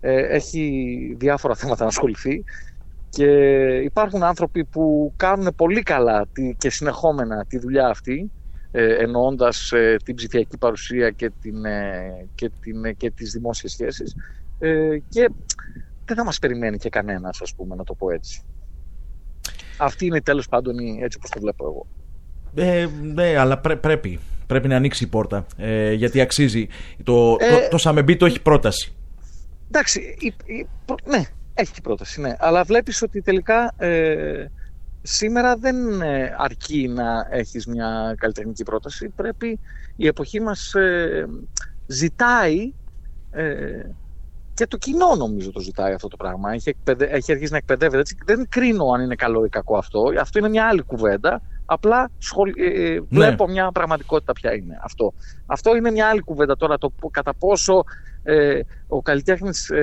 έχει διάφορα θέματα να ασχοληθεί και υπάρχουν άνθρωποι που κάνουν πολύ καλά και συνεχόμενα τη δουλειά αυτή, εννοώντας την ψηφιακή παρουσία και τις δημόσιες σχέσεις, και δεν θα μας περιμένει και κανένας, ας πούμε, να το πω έτσι. Αυτή είναι τέλος πάντων έτσι όπως το βλέπω εγώ. Ναι, αλλά πρέπει να ανοίξει η πόρτα, γιατί αξίζει. Το Σαμεμπίτο έχει πρόταση. Εντάξει, ναι, έχει πρόταση, ναι. Αλλά βλέπεις ότι τελικά σήμερα δεν αρκεί να έχεις μια καλλιτεχνική πρόταση. Πρέπει, η εποχή μας ζητάει, και το κοινό νομίζω το ζητάει αυτό το πράγμα. Έχει αρχίσει να εκπαιδεύεται. Έτσι. Δεν κρίνω αν είναι καλό ή κακό αυτό. Αυτό είναι μια άλλη κουβέντα. Απλά βλέπω μια πραγματικότητα ποια είναι αυτό. Αυτό είναι μια άλλη κουβέντα τώρα, το κατά πόσο ο καλλιτέχνης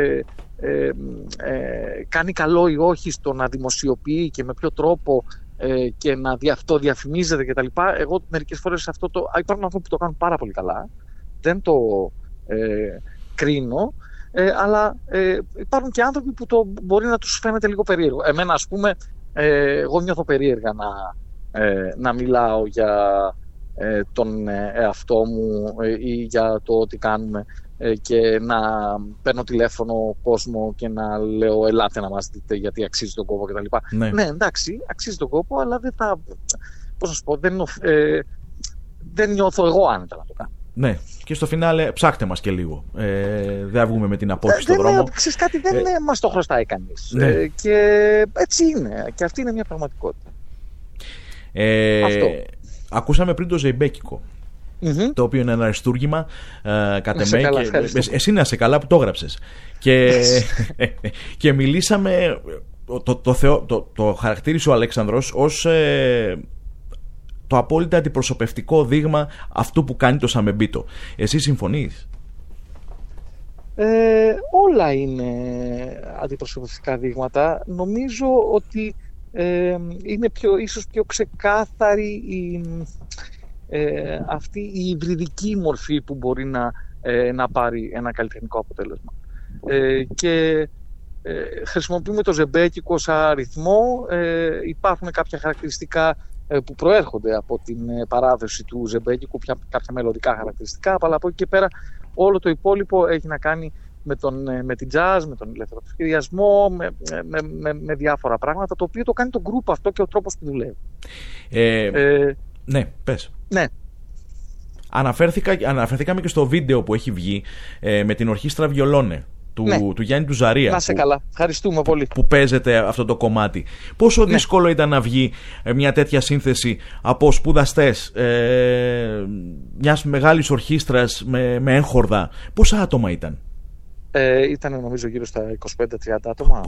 κάνει καλό ή όχι στο να δημοσιοποιεί και με ποιο τρόπο και να αυτό διαφημίζεται κτλ. Εγώ μερικές φορές υπάρχουν άνθρωποι που το κάνουν πάρα πολύ καλά. Δεν το κρίνω. Αλλά υπάρχουν και άνθρωποι που μπορεί να τους φαίνεται λίγο περίεργο. Εμένα, ας πούμε, εγώ νιώθω περίεργα να μιλάω για τον εαυτό μου ή για το τι κάνουμε και να παίρνω τηλέφωνο κόσμο και να λέω ελάτε να μας δείτε γιατί αξίζει τον κόπο κτλ. Ναι, εντάξει, αξίζει τον κόπο, αλλά δεν θα... Πώς να σου πω, δεν νιώθω εγώ άνετα να το κάνω. Ναι, και στο φινάλε ψάχτε μας και λίγο. Δεν βγούμε με την απόφαση στον δρόμο. Ξέρεις κάτι, δεν μας το χρωστάει κανείς. Ναι. Και έτσι είναι. Και αυτή είναι μια πραγματικότητα. Αυτό. Ακούσαμε πριν το Ζεϊμπέκικο, το οποίο είναι ένα αριστούργημα κατ' εμέ. Εσύ να είσαι καλά που το έγραψες. Και μιλήσαμε, το χαρακτήρισε ο Αλέξανδρος ως το απόλυτα αντιπροσωπευτικό δείγμα αυτού που κάνει το Σαμεμπίτο. Εσύ συμφωνείς? Όλα είναι αντιπροσωπευτικά δείγματα. Νομίζω ότι είναι ίσως πιο ξεκάθαρη αυτή η υβριδική μορφή που μπορεί να πάρει ένα καλλιτεχνικό αποτέλεσμα. Και χρησιμοποιούμε το ζεμπέκικο σαν αριθμό. Υπάρχουν κάποια χαρακτηριστικά που προέρχονται από την παράδοση του ζεμπέκικου, κάποια μελλοντικά χαρακτηριστικά, αλλά από εκεί και πέρα όλο το υπόλοιπο έχει να κάνει με την jazz, με τον ελεύθερο σχεδιασμό, με διάφορα πράγματα, το οποίο το κάνει το group αυτό και ο τρόπος που δουλεύει. Ναι, πες. Ναι. Αναφερθήκαμε και στο βίντεο που έχει βγει με την ορχήστρα Βιολόνε του Γιάννη του Ζαρία. Να σε καλά. Ευχαριστούμε πολύ. Που παίζεται αυτό το κομμάτι. Πόσο δύσκολο ήταν να βγει μια τέτοια σύνθεση από σπουδαστές μιας μεγάλης ορχήστρας με έγχορδα? Πόσα άτομα ήταν? Ήταν νομίζω γύρω στα 25-30 άτομα.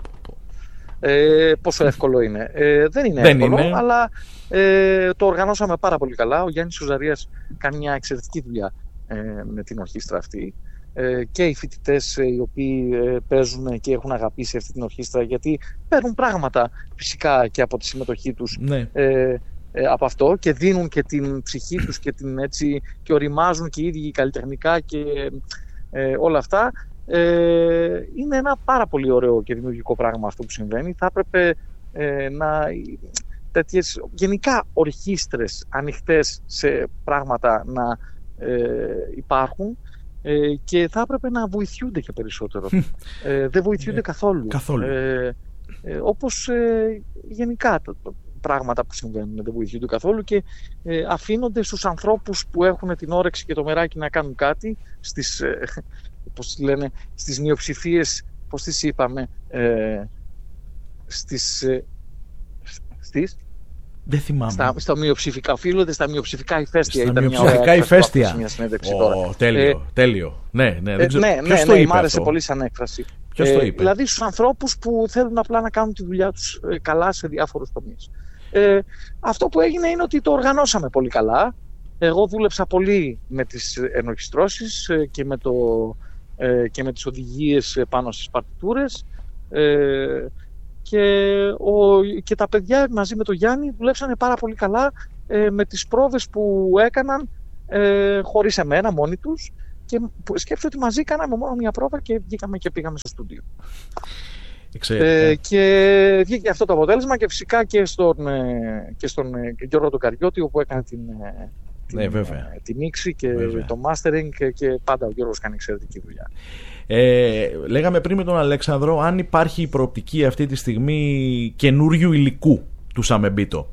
Πόσο εύκολο είναι? Δεν είναι εύκολο, αλλά το οργανώσαμε πάρα πολύ καλά. Ο Γιάννης Ζαρίας κάνει μια εξαιρετική δουλειά με την ορχήστρα αυτή. Και οι φοιτητές οι οποίοι παίζουν και έχουν αγαπήσει αυτή την ορχήστρα, γιατί παίρνουν πράγματα φυσικά και από τη συμμετοχή τους, από αυτό, και δίνουν και την ψυχή τους και οριμάζουν και οι ίδιοι καλλιτεχνικά και όλα αυτά. Είναι ένα πάρα πολύ ωραίο και δημιουργικό πράγμα αυτό που συμβαίνει. Θα έπρεπε τέτοιες γενικά ορχήστρες ανοιχτές σε πράγματα να υπάρχουν, και θα έπρεπε να βοηθιούνται και περισσότερο. Δεν βοηθιούνται καθόλου. Όπως γενικά πράγματα που συμβαίνουν δεν βοηθιούνται καθόλου και αφήνονται στους ανθρώπους που έχουν την όρεξη και το μεράκι να κάνουν κάτι, στις μειοψηφίες, πώς τις είπαμε, δεν θυμάμαι. Στα μειοψηφικά, οφείλονται στα μειοψηφικά ηφαίστεια. Στα μειοψηφικά ηφαίστεια. Τέλειο. Ναι, δεν ξέρω. Ποιος το είπε? Μ' άρεσε πολύ σαν έκφραση. Ποιος το είπε? Δηλαδή στους ανθρώπους που θέλουν απλά να κάνουν τη δουλειά τους καλά σε διάφορους τομείς. Αυτό που έγινε είναι ότι το οργανώσαμε πολύ καλά. Εγώ δούλεψα πολύ με τις ενορχιστρώσεις και με τις οδηγίες πάνω στις παρτιτούρες. Και τα παιδιά μαζί με τον Γιάννη δουλέψανε πάρα πολύ καλά με τις πρόβες που έκαναν χωρίς εμένα, μόνοι τους, και σκέψου ότι μαζί κάναμε μόνο μια πρόβα και βγήκαμε και πήγαμε στο στούντιο. Και βγήκε αυτό το αποτέλεσμα και φυσικά και στον Γιώργο τον Καριώτη, όπου έκανε τη μίξη και το mastering, και πάντα ο Γιώργος κάνει εξαιρετική δουλειά. Λέγαμε πριν με τον Αλέξανδρο αν υπάρχει η προοπτική αυτή τη στιγμή καινούριου υλικού του Σαμεμπίτο,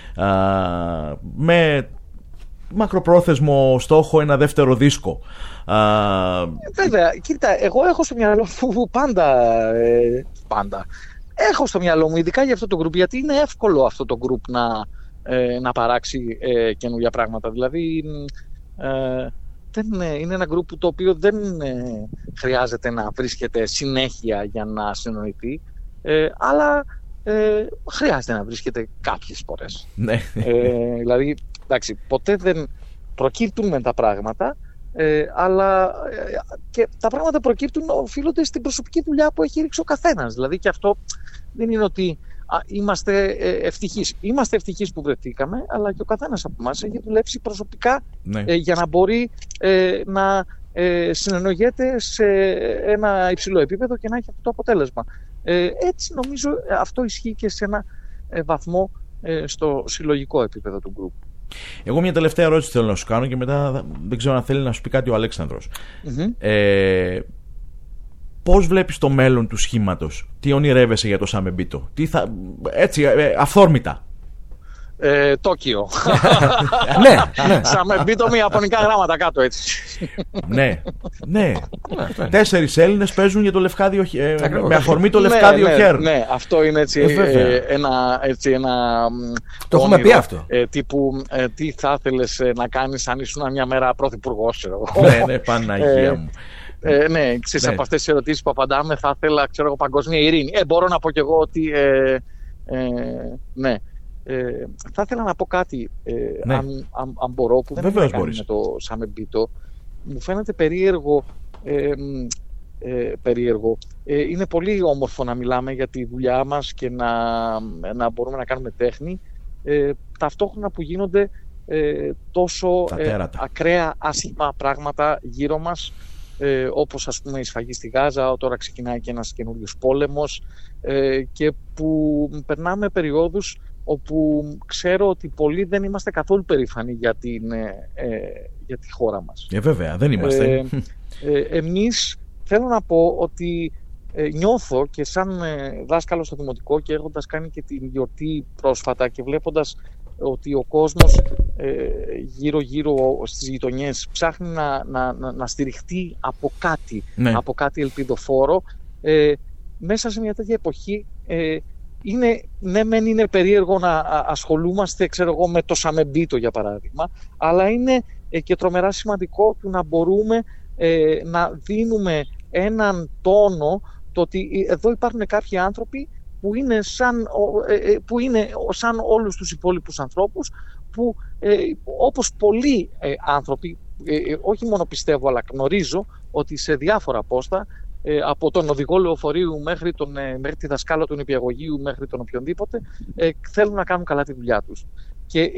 με μακροπρόθεσμο στόχο ένα δεύτερο δίσκο. Βέβαια, κοίτα, εγώ έχω στο μυαλό μου πάντα έχω στο μυαλό μου, ειδικά για αυτό το group, γιατί είναι εύκολο αυτό το group να παράξει καινούργια πράγματα. Δηλαδή είναι ένα group το οποίο δεν χρειάζεται να βρίσκεται συνέχεια για να συνοηθεί, αλλά χρειάζεται να βρίσκεται κάποιες φορές. Ναι. Δηλαδή, εντάξει, ποτέ δεν προκύπτουν με τα πράγματα, αλλά και τα πράγματα προκύπτουν, οφείλονται στην προσωπική δουλειά που έχει ρίξει ο καθένας. Δηλαδή, και αυτό δεν είναι ότι είμαστε ευτυχείς. Είμαστε ευτυχείς που βρεθήκαμε, αλλά και ο καθένας από εμάς έχει δουλέψει προσωπικά, για να μπορεί να συνεννοιέται σε ένα υψηλό επίπεδο και να έχει αυτό το αποτέλεσμα. Έτσι νομίζω αυτό ισχύει και σε ένα βαθμό στο συλλογικό επίπεδο του γκρουπ. Εγώ μια τελευταία ερώτηση θέλω να σου κάνω και μετά δεν ξέρω αν θέλει να σου πει κάτι ο Αλέξανδρος. Πώς βλέπεις το μέλλον του σχήματος? Τι ονειρεύεσαι για το Σαμεμπίτο? Έτσι, αυθόρμητα. Τόκιο. Ναι. Σαμεμπίτο με ιαπωνικά γράμματα κάτω, έτσι. Ναι. 4 Έλληνες παίζουν για το Λευκάδιο με αφορμή το Λευκάδιο Χέρ. Ναι, αυτό είναι έτσι ένα. Το έχουμε πει αυτό. Τύπου τι θα ήθελες να κάνεις αν ήσουν μια μέρα πρωθυπουργός, ξέρω εγώ. Ναι, Παναγία μου. Ναι, ξέρεις, από αυτές τις ερωτήσεις που απαντάμε, θα ήθελα, ξέρω εγώ, παγκόσμια ειρήνη. Μπορώ να πω κι εγώ ότι ναι. Θα ήθελα να πω κάτι, αν μπορώ, που δεν έχει να κάνει με το Σαμεμπίτο. Μου φαίνεται περίεργο. Είναι πολύ όμορφο να μιλάμε για τη δουλειά μας και να μπορούμε να κάνουμε τέχνη, ταυτόχρονα που γίνονται τόσο ακραία άσχημα πράγματα γύρω μας, όπως ας πούμε η σφαγή στη Γάζα, τώρα ξεκινάει και ένας καινούριος πόλεμος, και που περνάμε περιόδους όπου ξέρω ότι πολλοί δεν είμαστε καθόλου περήφανοι για τη χώρα μας. Βέβαια, δεν είμαστε. Εμείς, θέλω να πω ότι νιώθω και σαν δάσκαλος στο δημοτικό, και έχοντας κάνει και την γιορτή πρόσφατα και βλέποντας ότι ο κόσμος γύρω-γύρω στις γειτονιές ψάχνει να στηριχτεί από κάτι, από κάτι ελπιδοφόρο, μέσα σε μια τέτοια εποχή, είναι περίεργο να ασχολούμαστε, ξέρω εγώ, με το Σαμεμπίτο για παράδειγμα, αλλά είναι και τρομερά σημαντικό του να μπορούμε να δίνουμε έναν τόνο, το ότι εδώ υπάρχουν κάποιοι άνθρωποι που είναι σαν όλους τους υπόλοιπους ανθρώπους, που όπως πολλοί άνθρωποι, όχι μόνο πιστεύω αλλά γνωρίζω, ότι σε διάφορα πόστα, από τον οδηγό λεωφορείου μέχρι τη δασκάλα του νηπιαγωγείου, μέχρι τον οποιονδήποτε, θέλουν να κάνουν καλά τη δουλειά τους. Και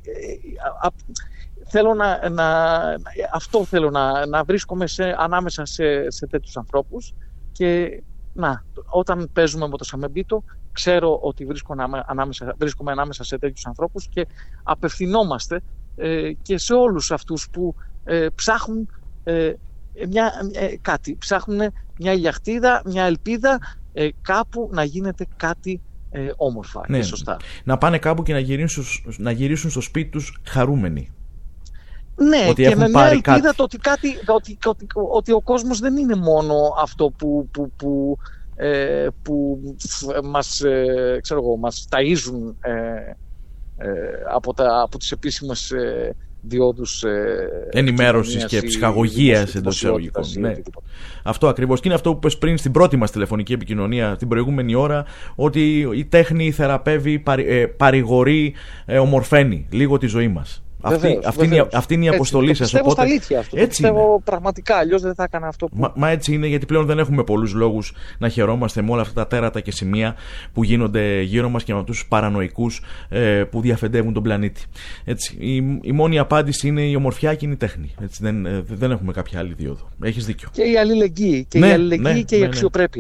θέλω να βρίσκομαι ανάμεσα σε τέτοιους ανθρώπους, και όταν παίζουμε με το Σαμεμπίτο, ξέρω ότι βρίσκομαι ανάμεσα σε τέτοιους ανθρώπους, και απευθυνόμαστε και σε όλους αυτούς που ψάχνουν κάτι, ψάχνουν μια ηλιαχτίδα, μια ελπίδα, κάπου να γίνεται κάτι όμορφα και σωστά. Να πάνε κάπου και να γυρίσουν στο σπίτι τους χαρούμενοι. Ναι, ότι και με μια ελπίδα κάτι. ότι ο κόσμος δεν είναι μόνο αυτό που μας ταΐζουν από τις επίσημες διόδους ενημέρωσης και ψυχαγωγίας εντός εισαγωγικών. Ναι. Αυτό ακριβώς. Και είναι αυτό που είπες πριν στην πρώτη μας τηλεφωνική επικοινωνία την προηγούμενη ώρα, ότι η τέχνη θεραπεύει, παρηγορεί, ομορφαίνει λίγο τη ζωή μας. Αυτή είναι η αποστολή σας. Πιστεύω στα αλήθεια αυτό. Πιστεύω πραγματικά, αλλιώς δεν θα έκανα αυτό που... Μα έτσι είναι, γιατί πλέον δεν έχουμε πολλούς λόγους να χαιρόμαστε με όλα αυτά τα τέρατα και σημεία που γίνονται γύρω μας και με τους παρανοϊκούς που διαφεντεύουν τον πλανήτη. Έτσι, η μόνη απάντηση είναι η ομορφιά και είναι η τέχνη. Έτσι, δεν έχουμε κάποια άλλη δίωδο. Έχεις δίκιο. Και η αλληλεγγύη και η αξιοπρέπεια.